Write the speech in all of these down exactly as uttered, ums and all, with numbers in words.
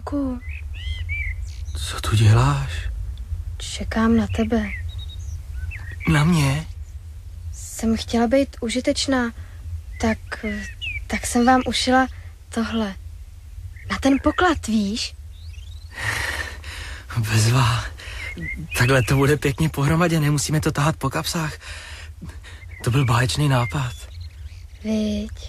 Franku. Co tu děláš? Čekám na tebe. Na mě? Jsem chtěla být užitečná, tak, tak jsem vám ušila tohle. Na ten poklad, víš? Bezva. Takhle to bude pěkně pohromadě, nemusíme to tahat po kapsách. To byl báječný nápad. Viď.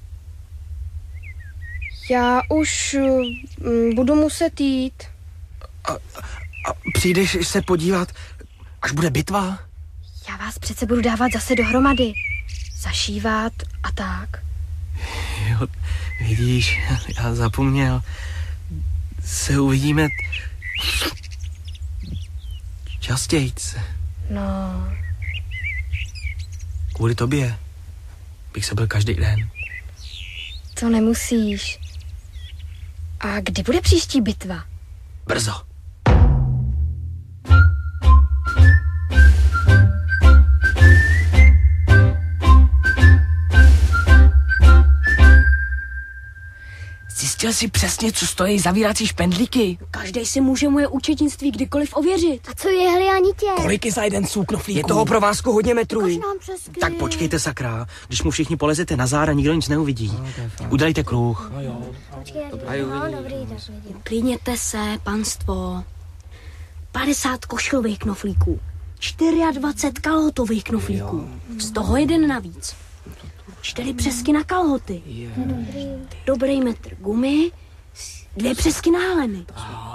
Já už uh, budu muset jít. A, a přijdeš se podívat, až bude bitva? Já vás přece budu dávat zase dohromady. Zašívat a tak. Jo, vidíš, já zapomněl. Se uvidíme častějc. No. Kvůli tobě bych se byl každý den. To nemusíš. A kdy bude příští bitva? Brzo. Zjistil jsi přesně, co stojí zavírací špendlíky? Každej si může moje účetnictví kdykoliv ověřit. A co je hlianitě? Kolik je za jeden sůl knoflíků? Je toho pro vásku hodně metrů. Ukaž nám přesky. Tak počkejte, sakra. Když mu všichni polezete na záda, nikdo nic neuvidí. No, udělejte kruh. Počkej, no, dobrý, tak vidím. Klidněte se, panstvo. padesát košlových knoflíků. dvacet čtyři kalhotových knoflíků. Z toho jeden navíc. Čtyři přesky na kalhoty. Dobrý metr gumy. Dvě přesky na helemy.